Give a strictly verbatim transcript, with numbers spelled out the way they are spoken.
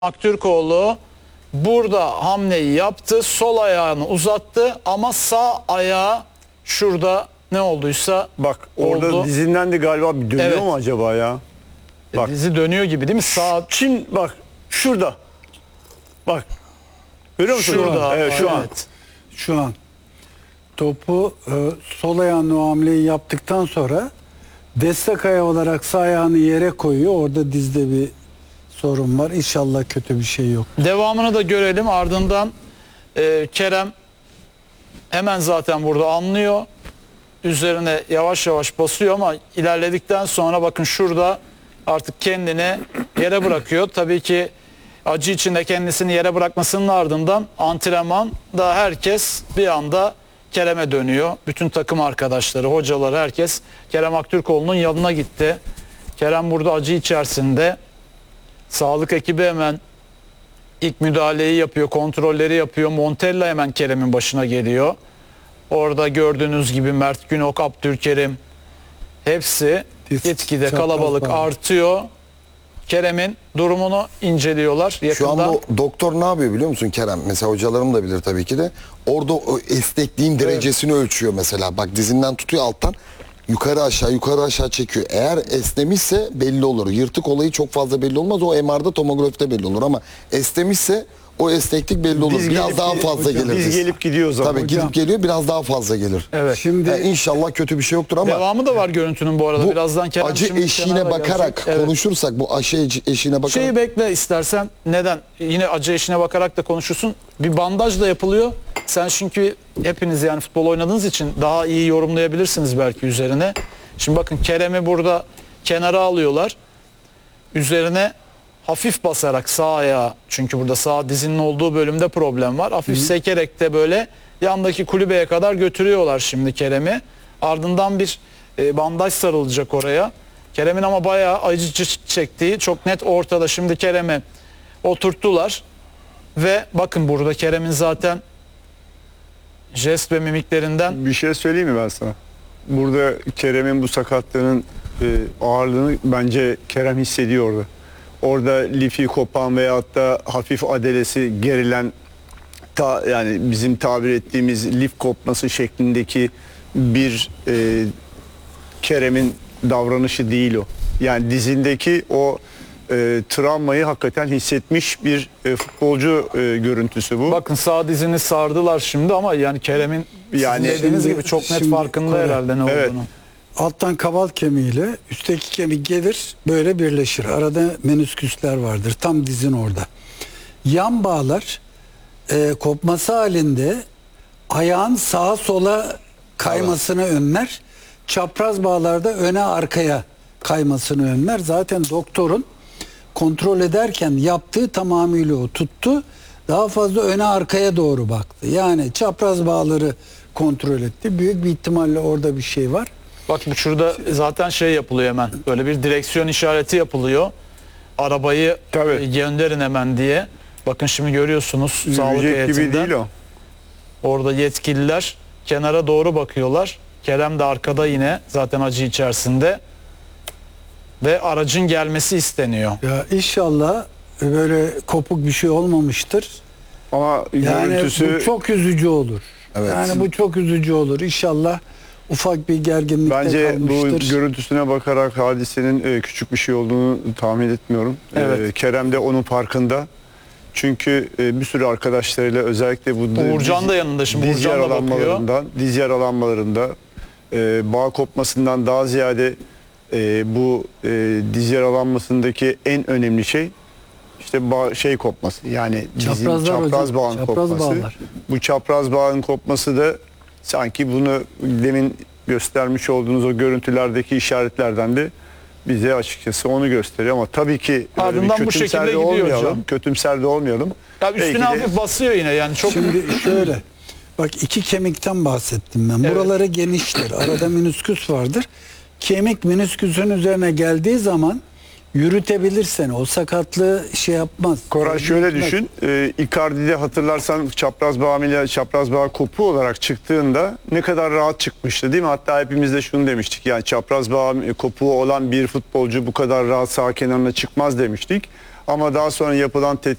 Aktürkoğlu burada hamleyi yaptı. Sol ayağını uzattı ama sağ ayağı şurada ne olduysa Bak orada oldu. dizinden de galiba bir dönüyor Evet. mu acaba ya? E, Bak. dizi dönüyor gibi değil mi? Sağ Şimdi bak şurada. Bak. Görüyor musun? şurada. Evet şu an. Evet. Şu an topu e, sol ayağının o hamleyi yaptıktan sonra destek ayağı olarak sağ ayağını yere koyuyor. Orada dizde bir sorun var. İnşallah kötü bir şey yok. Devamını da görelim. Ardından e, Kerem hemen zaten burada anlıyor. Üzerine yavaş yavaş basıyor ama ilerledikten sonra bakın şurada artık kendini yere bırakıyor. Tabii ki acı içinde kendisini yere bırakmasının ardından antrenman da herkes bir anda Kerem'e dönüyor. Bütün takım arkadaşları, hocaları, herkes Kerem Aktürkoğlu'nun yanına gitti. Kerem burada acı içerisinde. Sağlık ekibi hemen ilk müdahaleyi yapıyor, kontrolleri yapıyor. Montella hemen Kerem'in başına geliyor. Orada gördüğünüz gibi Mert Günok, Abdülkerim hepsi Diz- gitgide çapraz kalabalık bağlı. artıyor. Kerem'in durumunu inceliyorlar yakından. Şu an bu doktor ne yapıyor biliyor musun Kerem? Mesela hocalarım da bilir tabii ki de. Orada o esnekliğin derecesini ölçüyor mesela. Bak dizinden tutuyor alttan. Yukarı aşağı yukarı aşağı çekiyor. Eğer esnemişse belli olur. Yırtık olayı çok fazla belli olmaz. O M R'da tomografide belli olur ama esnemişse o esneklik belli olur. Diz biraz gelip daha gidi- fazla hocam, gelir. diz diz. gelip gidiyor o zaman. Tabii Hocam. gidip geliyor biraz daha fazla gelir. Evet. Şimdi Yani inşallah kötü bir şey yoktur ama Devamı da var görüntünün bu arada. bu Birazdan Kerem acı şimdi eşiğine kenara bakarak gelecek. Evet. konuşursak bu acı eşiğine bakarak Şeyi bekle istersen. Neden? Yine acı eşine bakarak da konuşursun. Bir bandaj da yapılıyor. Sen çünkü hepiniz yani futbol oynadığınız için daha iyi yorumlayabilirsiniz belki üzerine. Şimdi bakın Kerem'i burada kenara alıyorlar. Üzerine hafif basarak sağ ayağı, çünkü burada sağ dizinin olduğu bölümde problem var. Hafif sekerek de böyle yandaki kulübeye kadar götürüyorlar şimdi Kerem'i. Ardından bir e, bandaj sarılacak oraya. Kerem'in ama bayağı acı çektiği çok net ortada. Şimdi Kerem'i oturttular ve bakın burada Kerem'in zaten jest ve mimiklerinden Bir şey söyleyeyim mi ben sana? Burada Kerem'in bu sakatlığının e, ağırlığını bence Kerem hissediyor orada. Orada lifi kopan veyahut da hafif adelesi gerilen, ta, yani bizim tabir ettiğimiz lif kopması şeklindeki bir e, Kerem'in davranışı değil o. Yani dizindeki o e, travmayı hakikaten hissetmiş bir e, futbolcu e, görüntüsü bu. bakın sağ dizini sardılar şimdi ama yani Kerem'in Yani yani dediğiniz şimdi- gibi çok net şimdi farkında Kore- herhalde ne Evet. olduğunu. alttan kaval kemiğiyle üstteki kemik gelir böyle birleşir. Arada menüsküsler vardır. Tam dizin orada. Yan bağlar e, kopması halinde ayağın sağa sola kaymasını önler. Çapraz bağlarda öne arkaya kaymasını önler. Zaten doktorun kontrol ederken yaptığı tamamıyla o tuttu. Daha fazla öne arkaya doğru baktı. Yani çapraz bağları kontrol etti. Büyük bir ihtimalle orada bir şey var. Bak bu şurada zaten şey yapılıyor hemen. Böyle bir direksiyon işareti yapılıyor. Arabayı Tabii. e, gönderin hemen diye. Bakın şimdi görüyorsunuz sağlık Yürüyecek gibi heyetinden. değil o. Orada yetkililer kenara doğru bakıyorlar. Kerem de arkada yine zaten acı içerisinde. Ve aracın gelmesi isteniyor. Ya inşallah böyle kopuk bir şey olmamıştır. Ama Yani görüntüsü bu çok üzücü olur. Evet. Yani bu çok üzücü olur. İnşallah ufak bir gerginlikte bence bu kalmıştır. görüntüsüne bakarak hadisenin e, küçük bir şey olduğunu tahmin etmiyorum. Evet. E, Kerem de onun farkında. Çünkü e, bir sürü arkadaşlarıyla özellikle bu Uğurcan da yanında şimdi. diz Uğurcan da bakıyor. yaralanmalarından, diz yaralanmalarında e, bağ kopmasından daha ziyade e, bu e, diz yaralanmasındaki en önemli şey işte bağ, şey kopması. Yani dizin Çaprazlar çapraz hocam, bağın çapraz kopması. bağlar. Bu çapraz bağın kopması da sanki bunu demin göstermiş olduğunuz o görüntülerdeki işaretlerden de bize açıkçası onu gösteriyor ama tabii ki öyle bir Ardından bu kötümser şekilde de gidiyor olmayalım. hocam. Kötümser de olmayalım. Ya üstüne Belki de- hafif basıyor yine yani çok Şimdi şöyle. Bak iki kemikten bahsettim ben. Evet. Buraları geniştir. Arada menisküs vardır. Kemik menisküsün üzerine geldiği zaman yürütebilirsen o sakatlığı şey yapmaz. Koray şöyle Yürütmez. düşün. E, Icardi'de hatırlarsan çapraz bağ ameliyatı, çapraz bağ kopu olarak çıktığında ne kadar rahat çıkmıştı değil mi? Hatta hepimiz de şunu demiştik. Yani çapraz bağ kopuğu olan bir futbolcu bu kadar rahat sağ kenarına çıkmaz demiştik. Ama daha sonra yapılan tetkik